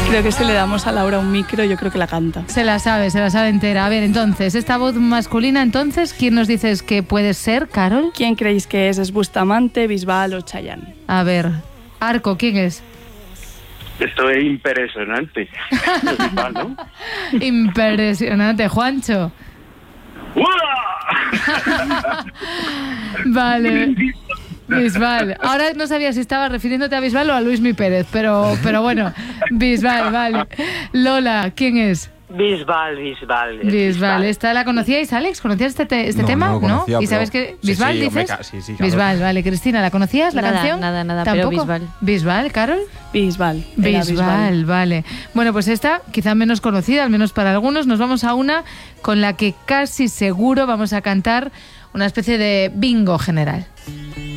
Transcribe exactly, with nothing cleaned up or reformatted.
Creo que si le damos a Laura un micro, yo creo que la canta. Se la sabe, se la sabe entera. A ver, entonces, esta voz masculina, entonces, ¿quién nos dices que puede ser, Carol? ¿Quién creéis que es? ¿Es Bustamante, Bisbal o Chayanne? A ver, Arco, ¿quién es? Esto es impresionante. Bisbal, ¿no? Impresionante, Juancho. Vale. Bisbal. Ahora no sabía si estaba refiriéndote a Bisbal o a Luismi Pérez, pero, pero bueno, Bisbal, vale. Lola, ¿quién es? Bisbal, Bisbal. Bisbal, Bisbal. ¿Esta la conocíais, Alex? ¿Conocías este, te, este no, tema? No, lo conocía, ¿no? ¿Y pero... sabes qué? ¿Bisbal sí, sí, dices? hombre, sí, sí, claro. Bisbal, vale. Cristina, ¿la conocías la nada, canción? Nada, nada, ¿Tampoco? pero Bisbal. ¿Bisbal, Carol? Bisbal. Bisbal, Bisbal, vale. Bueno, pues esta, quizá menos conocida, al menos para algunos, nos vamos a una con la que casi seguro vamos a cantar una especie de bingo general.